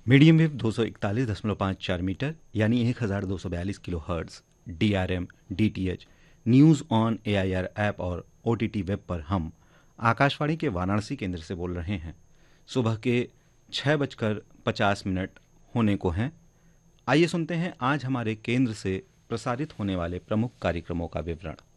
Medium wave 241.54 metre यानी 1242 kilo hertz, DRM, DTH, news on AIR app और OTT web पर हम आकाशवाणी के वाराणसी केंद्र से बोल रहे हैं। सुबह के 6:50 होने को हैं। आइए सुनते हैं आज हमारे केंद्र से प्रसारित होने वाले प्रमुख कार्यक्रमों का विवरण।